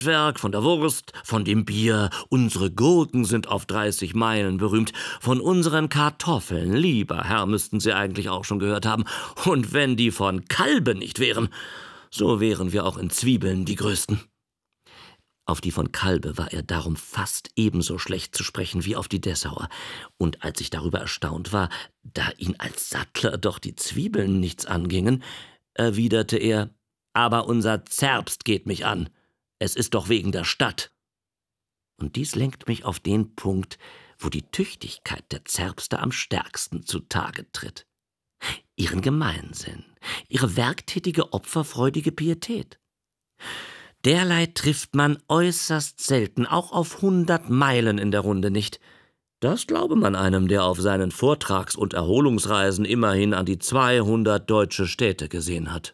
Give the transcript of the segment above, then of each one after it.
Werk, von der Wurst, von dem Bier. Unsere Gurken sind auf 30 Meilen berühmt. Von unseren Kartoffeln, lieber Herr, müssten Sie eigentlich auch schon gehört haben. Und wenn die von Kalbe nicht wären, so wären wir auch in Zwiebeln die Größten. Auf die von Kalbe war er darum fast ebenso schlecht zu sprechen wie auf die Dessauer. Und als ich darüber erstaunt war, da ihn als Sattler doch die Zwiebeln nichts angingen, erwiderte er: »Aber unser Zerbst geht mich an. Es ist doch wegen der Stadt.« Und dies lenkt mich auf den Punkt, wo die Tüchtigkeit der Zerbste am stärksten zutage tritt. Ihren Gemeinsinn, ihre werktätige, opferfreudige Pietät. Derlei trifft man äußerst selten, auch auf 100 Meilen in der Runde nicht. Das glaube man einem, der auf seinen Vortrags- und Erholungsreisen immerhin an die 200 deutsche Städte gesehen hat.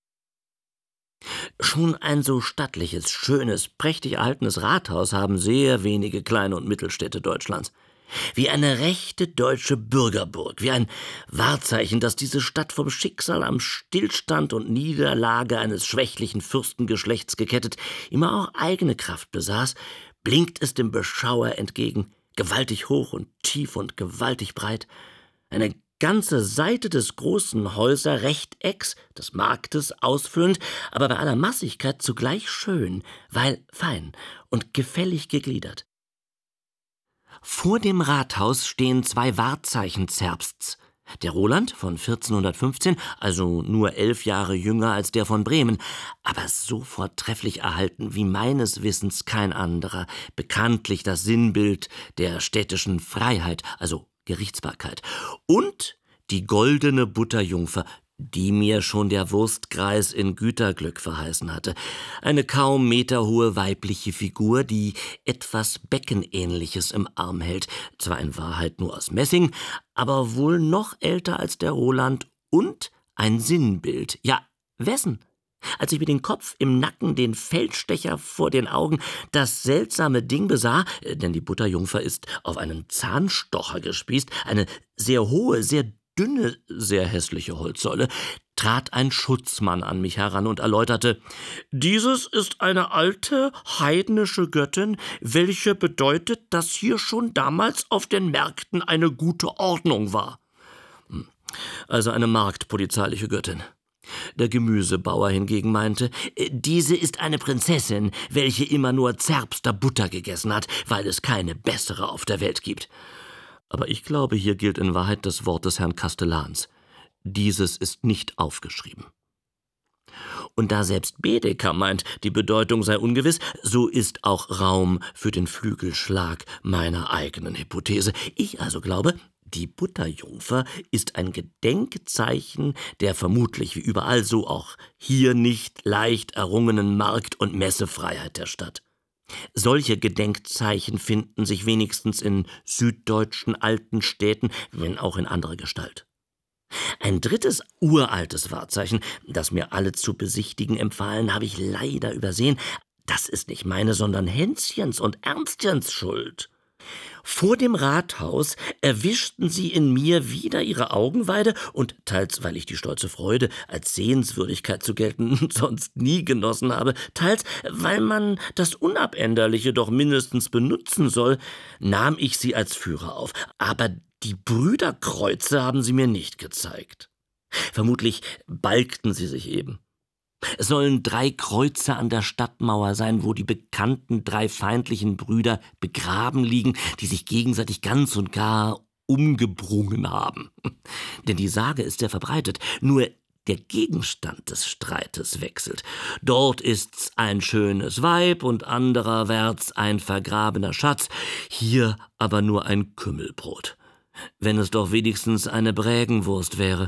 Schon ein so stattliches, schönes, prächtig erhaltenes Rathaus haben sehr wenige kleine und Mittelstädte Deutschlands. Wie eine rechte deutsche Bürgerburg, wie ein Wahrzeichen, dass diese Stadt vom Schicksal am Stillstand und Niederlage eines schwächlichen Fürstengeschlechts gekettet immer auch eigene Kraft besaß, blinkt es dem Beschauer entgegen, gewaltig hoch und tief und gewaltig breit. Eine ganze Seite des großen Häuserrechtecks, des Marktes ausfüllend, aber bei aller Massigkeit zugleich schön, weil fein und gefällig gegliedert. Vor dem Rathaus stehen 2 Wahrzeichen Zerbsts. Der Roland von 1415, also nur 11 Jahre jünger als der von Bremen, aber so vortrefflich erhalten wie meines Wissens kein anderer, bekanntlich das Sinnbild der städtischen Freiheit, also Gerichtsbarkeit, und die goldene Butterjungfer, die mir schon der Wurstkreis in Güterglück verheißen hatte. Eine kaum meterhohe weibliche Figur, die etwas Beckenähnliches im Arm hält, zwar in Wahrheit nur aus Messing, aber wohl noch älter als der Roland, und ein Sinnbild. Ja, wessen? Als ich mir den Kopf im Nacken, den Feldstecher vor den Augen, das seltsame Ding besah, denn die Butterjungfer ist auf einen Zahnstocher gespießt, eine sehr hohe, sehr dünne, sehr hässliche Holzsäule, trat ein Schutzmann an mich heran und erläuterte: »Dieses ist eine alte, heidnische Göttin, welche bedeutet, dass hier schon damals auf den Märkten eine gute Ordnung war.« Also eine marktpolizeiliche Göttin. Der Gemüsebauer hingegen meinte, diese ist eine Prinzessin, welche immer nur Zerbster Butter gegessen hat, weil es keine bessere auf der Welt gibt. Aber ich glaube, hier gilt in Wahrheit das Wort des Herrn Kastellans. Dieses ist nicht aufgeschrieben. Und da selbst Bedeker meint, die Bedeutung sei ungewiss, so ist auch Raum für den Flügelschlag meiner eigenen Hypothese. Ich also glaube, die Butterjungfer ist ein Gedenkzeichen der vermutlich wie überall so auch hier nicht leicht errungenen Markt- und Messefreiheit der Stadt. Solche Gedenkzeichen finden sich wenigstens in süddeutschen alten Städten, wenn auch in anderer Gestalt. Ein drittes uraltes Wahrzeichen, das mir alle zu besichtigen empfahlen, habe ich leider übersehen. Das ist nicht meine, sondern Hänschens und Ernstchens Schuld. Vor dem Rathaus erwischten sie in mir wieder ihre Augenweide und teils, weil ich die stolze Freude als Sehenswürdigkeit zu gelten sonst nie genossen habe, teils, weil man das Unabänderliche doch mindestens benutzen soll, nahm ich sie als Führer auf. Aber die Brüderkreuze haben sie mir nicht gezeigt. Vermutlich balgten sie sich eben. Es sollen 3 Kreuze an der Stadtmauer sein, wo die bekannten 3 feindlichen Brüder begraben liegen, die sich gegenseitig ganz und gar umgebrungen haben. Denn die Sage ist sehr verbreitet, nur der Gegenstand des Streites wechselt. Dort ist's ein schönes Weib und andererwärts ein vergrabener Schatz, hier aber nur ein Kümmelbrot. Wenn es doch wenigstens eine Brägenwurst wäre.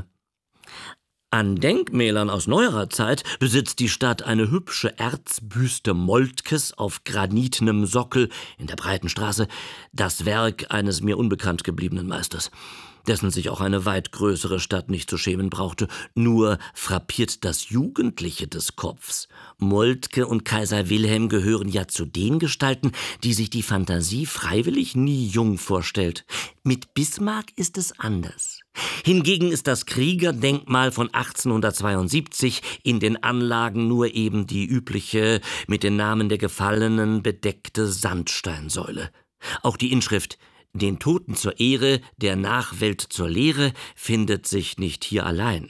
An Denkmälern aus neuerer Zeit besitzt die Stadt eine hübsche Erzbüste Moltkes auf granitnem Sockel in der breiten Straße, das Werk eines mir unbekannt gebliebenen Meisters, dessen sich auch eine weit größere Stadt nicht zu schämen brauchte, nur frappiert das Jugendliche des Kopfs. Moltke und Kaiser Wilhelm gehören ja zu den Gestalten, die sich die Fantasie freiwillig nie jung vorstellt. Mit Bismarck ist es anders. Hingegen ist das Kriegerdenkmal von 1872 in den Anlagen nur eben die übliche, mit den Namen der Gefallenen bedeckte Sandsteinsäule. Auch die Inschrift »Den Toten zur Ehre, der Nachwelt zur Lehre« findet sich nicht hier allein.